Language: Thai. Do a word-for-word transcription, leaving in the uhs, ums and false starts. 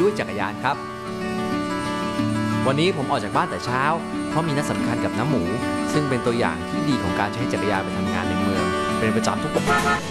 ด้วยจักรยานครับวันนี้ผมออกจากบ้านแต่เช้าเพราะมีนัดสำคัญกับน้าหมูซึ่งเป็นตัวอย่างที่ดีของการใช้จักรยานไปทำงานในเมืองเป็นประจำทุกวัน